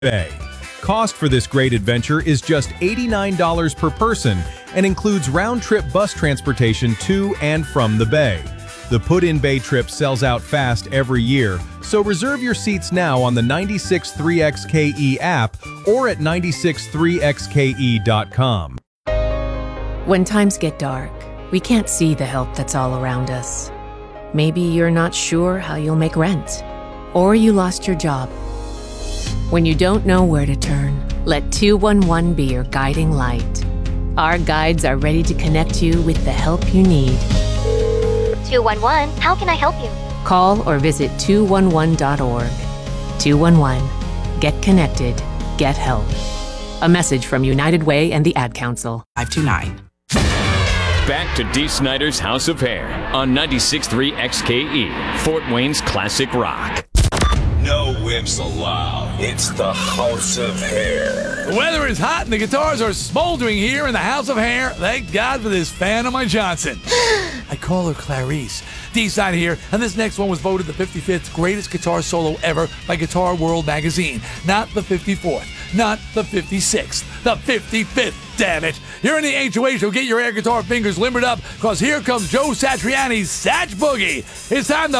Bay. Cost for this great adventure is just $89 per person and includes round-trip bus transportation to and from the Bay. The Put-in Bay trip sells out fast every year, so reserve your seats now on the 963XKE app or at 963xke.com. When times get dark, we can't see the help that's all around us. Maybe you're not sure how you'll make rent, or you lost your job. When you don't know where to turn, let 211 be your guiding light. Our guides are ready to connect you with the help you need. 211, how can I help you? Call or visit 211.org. 211. Get connected. Get help. A message from United Way and the Ad Council. 529. Back to Dee Snider's House of Hair on 96.3 XKE, Fort Wayne's classic rock. No wimps allowed. It's the House of Hair. The weather is hot and the guitars are smoldering here in the House of Hair. Thank God for this fan of my Johnson. I call her Clarice. D-Side here, and this next one was voted the 55th greatest guitar solo ever by Guitar World magazine. Not the 54th, not the 56th, the 55th, damn it. You're in the HOH, so get your air guitar fingers limbered up, because here comes Joe Satriani's Satch Boogie. It's time to